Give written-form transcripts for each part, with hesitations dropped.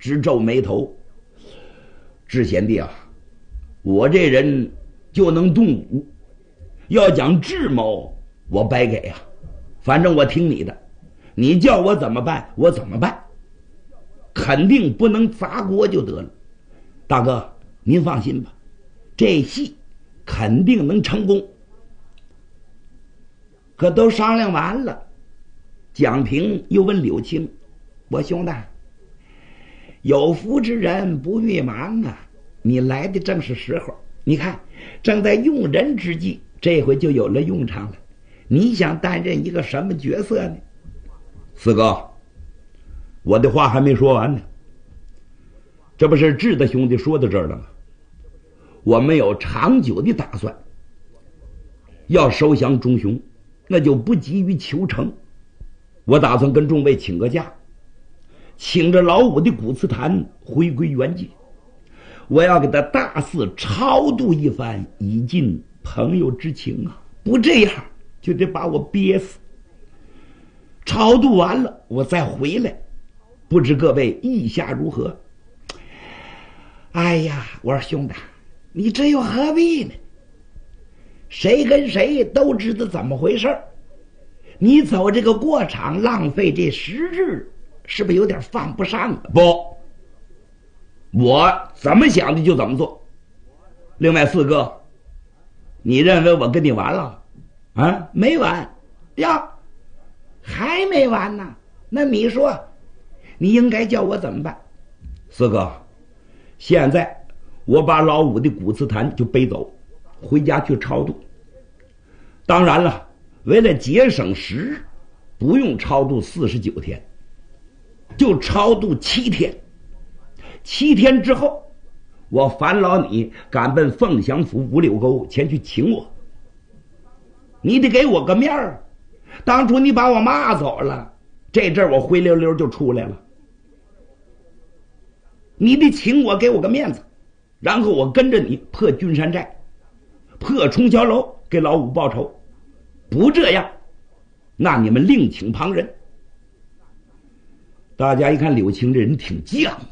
直皱眉头。智贤弟啊，我这人就能动武，要讲智谋我白给啊，反正我听你的，你叫我怎么办我怎么办，肯定不能砸锅就得了。大哥您放心吧，这戏肯定能成功。可都商量完了，蒋平又问柳青：我兄弟，有福之人不预忙啊，你来的正是时候，你看正在用人之际，这回就有了用场了。你想担任一个什么角色呢？四哥，我的话还没说完呢。这不是智的兄弟说到这儿了吗？我们有长久的打算，要收降钟雄，那就不急于求成。我打算跟众位请个假，请着老五的古祠坛回归原籍，我要给他大肆超度一番，以尽朋友之情啊！不这样就得把我憋死。超度完了我再回来，不知各位意下如何？哎呀，我说兄弟，你这又何必呢？谁跟谁都知道怎么回事，你走这个过场浪费这时日，是不是有点犯不上啊？不，我怎么想的就怎么做。另外四哥，你认为我跟你完了啊？没完呀，还没完呢。那你说你应该叫我怎么办？四哥，现在我把老五的古祠坛就背走，回家去超度。当然了，为了节省时日，不用超度49天，就超度7天。7天之后，我烦劳你赶奔凤翔府五柳沟前去请我。你得给我个面儿，当初你把我骂走了，这阵我灰溜溜就出来了。你得请我，给我个面子，然后我跟着你破君山寨，破冲霄楼，给老五报仇。不这样，那你们另请旁人。大家一看柳青这人挺犟啊，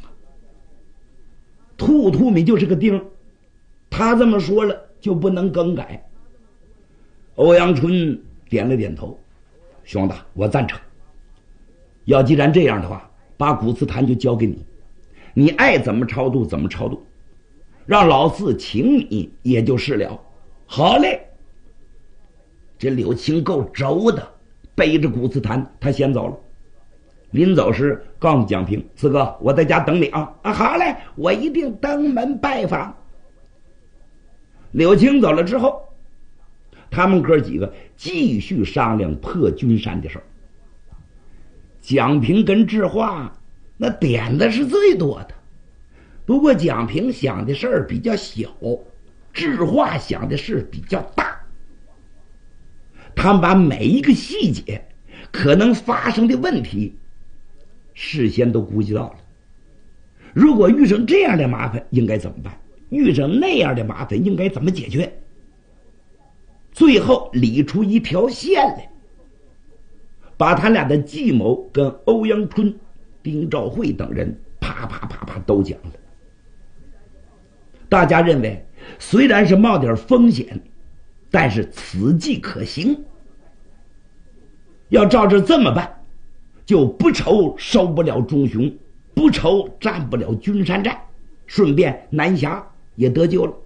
兔兔米就是个钉，他这么说了就不能更改。欧阳春点了点头，兄弟，我赞成。要既然这样的话，把古祠坛就交给你，你爱怎么超度怎么超度，让老四请你也就是了。好嘞。这柳青够轴的，背着古祠坛他先走了。临走时告诉蒋平：四哥，我在家等你啊！啊，好嘞，我一定登门拜访。柳青走了之后，他们哥几个继续商量破君山的事儿。蒋平跟智化那点的是最多的，不过蒋平想的事儿比较小，智化想的事比较大。他们把每一个细节可能发生的问题事先都估计到了。如果遇上这样的麻烦应该怎么办，遇上那样的麻烦应该怎么解决，最后理出一条线来，把他俩的计谋跟欧阳春、丁兆慧等人啪啪啪啪都讲了。大家认为虽然是冒点风险，但是此计可行。要照着这么办，就不愁收不了钟雄，不愁占不了君山寨，顺便南峡也得救了。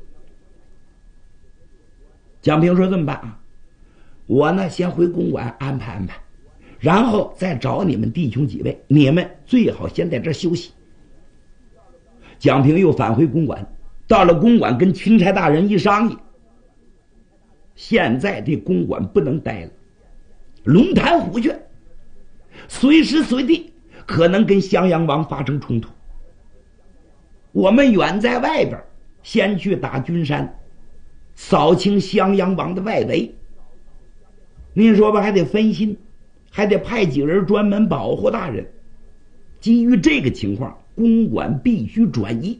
蒋平说这么办啊，我呢先回公馆安排安排，然后再找你们弟兄几位，你们最好先在这休息。蒋平又返回公馆，到了公馆跟钦差大人一商议，现在这公馆不能待了，龙潭虎穴随时随地可能跟襄阳王发生冲突，我们远在外边先去打君山，扫清襄阳王的外围。您说吧，还得分心，还得派几人专门保护大人。基于这个情况，公馆必须转移。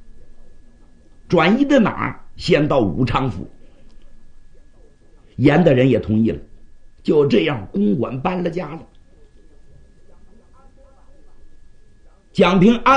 转移到哪儿？先到武昌府。严的人也同意了，就这样公馆搬了家了。蒋平安